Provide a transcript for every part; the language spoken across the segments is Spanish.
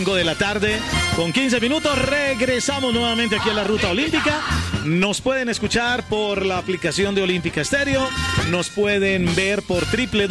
5 de la tarde con 15 minutos. Regresamos nuevamente aquí a la Ruta Olímpica. Nos pueden escuchar por la aplicación de Olímpica Estéreo. Nos pueden ver por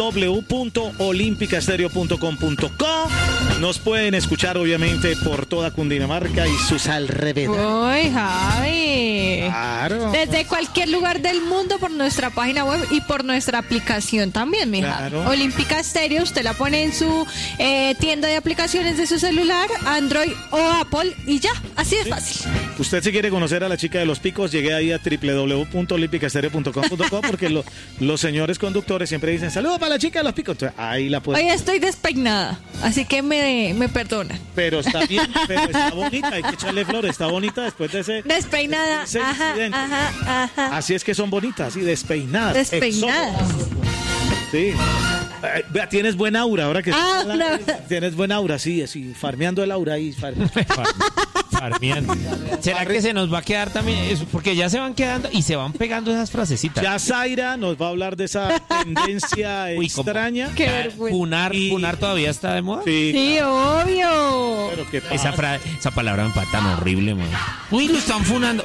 www.olimpicaestereo.com.co. Nos pueden escuchar obviamente por toda Cundinamarca y sus alrededores. ¡Uy, Javi! Claro. Desde cualquier lugar del mundo por nuestra página web y por nuestra aplicación también, mija. Claro. Olímpica Estéreo, usted la pone en su tienda de aplicaciones de su celular, Android o Apple y ya, así de fácil. Usted si quiere conocer a la chica de los picos, llegue ahí a www.olimpicaestereo.com.co porque los señores conductores siempre dicen saludos para la chica de los picos. Entonces, ahí la puede. Hoy estoy despeinada, así que me perdonan. Pero está bien, pero está bonita, hay que echarle flores, está bonita después de ese... Despeinada, ese ajá, incidente. ajá. Así es que son bonitas, así despeinadas. Despeinadas. Sí. Vea, tienes buen aura ahora que... Ah, no. Tienes buen aura, sí, así, farmeando el aura ahí. Farmeando. ¿Será que se nos va a quedar también eso? Porque ya se van quedando y se van pegando esas frasecitas. Ya Zaira nos va a hablar de esa tendencia extraña. Qué vergüenza. Punar todavía está de moda. Sí. Sí, obvio. Pero qué pasa. Esa palabra me parece tan horrible, man. Uy, lo están funando.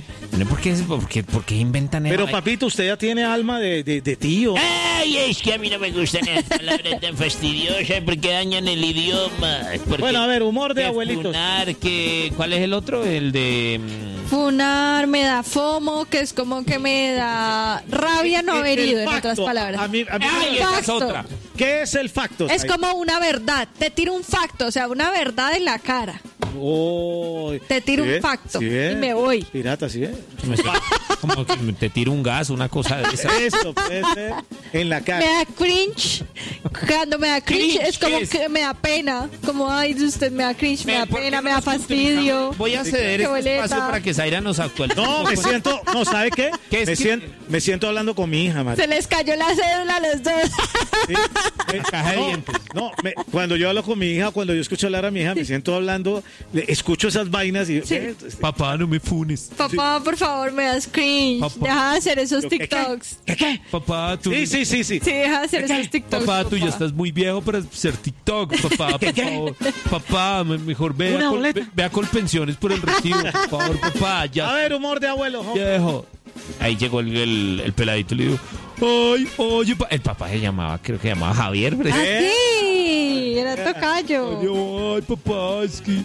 ¿Por qué inventan eso? Pero papito, usted ya tiene alma de tío. Ay, es que a mí no me gustan esas palabras tan fastidiosas porque dañan el idioma. Porque Bueno, a ver, humor de que abuelitos. funar, ¿Cuál es el otro? El de... Funar, me da fomo, que es como que me da rabia no haber ido, en otras palabras. A mí ¡Ay, esa es otra! ¿Qué es el facto? Es como una verdad, te tiro un facto, o sea, una verdad en la cara. Oh, Te tiro ¿sí un ve? facto ¿Sí ve? y me voy. Pirata, ¿sí ve? Como que te tiro un gas, una cosa de esa. Esto puede ser en la Me cara. da cringe. Cuando me da cringe Cringe, es como ¿qué es? que me da pena. Como, ay, usted me da cringe, me da ¿Por qué pena, no me da nos fastidio. Voy a ceder Qué este boleta. espacio para que Zaira nos actualice. No, me siento, no, ¿sabe qué? ¿Qué es que- Me siento hablando con mi hija, María. Se les cayó la cédula a los dos. Sí. caja de dientes. Cuando yo hablo con mi hija, cuando yo escucho hablar a mi hija, me siento hablando, escucho esas vainas y... Papá, no me funes. Papá, por favor, me das cringe. Papá. Deja de hacer esos Yo, ¿qué? TikToks. ¿Qué? Papá, tú... Sí. Sí, deja de hacer esos TikToks. Papá, tú ya estás muy viejo para ser TikTok. Papá, por favor. Papá, mejor ve Una boleta. a Colpensiones por el retiro. Por favor, papá, A ya. ver, humor de abuelo. jo. Viejo. Ahí llegó el peladito y le digo, ay, oye, el papá se llamaba, creo que se llamaba Javier. Ah, sí, era tocayo. Ay, papá, es que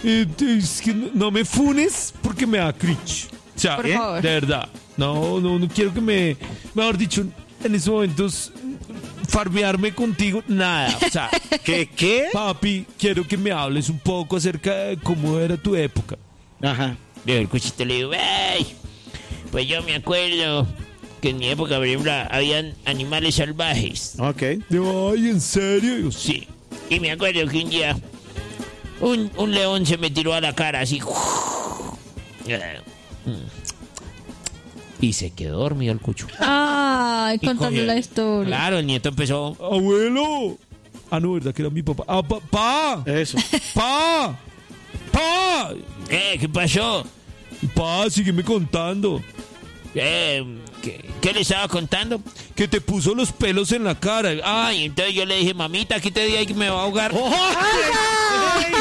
no me funes porque me da cringe. O sea, Por favor. de verdad. No quiero que mejor dicho, en esos momentos, farbearme contigo, nada. O sea, ¿Qué? papi, quiero que me hables un poco acerca de cómo era tu época. Ajá. yo el cuchito le digo, ay, pues yo me acuerdo que en mi época, por ejemplo, habían animales salvajes. Ok. Digo, ay, ¿en serio? Digo, Sí. Y me acuerdo que un día un león se me tiró a la cara así. y se quedó dormido el cucho. Ay, Y contando cogió- la historia. Claro, el nieto empezó. ¡Abuelo! Ah, no, ¿verdad que era mi papá? ¡Ah, papá! Eso. ¡Pa! ¡Pa! ¿Qué pasó? Pa, sígueme contando. ¿Qué le estaba contando? Que te puso los pelos en la cara. Ay, entonces yo le dije, mamita, quítate de ahí que me va a ahogar. ¡Ay!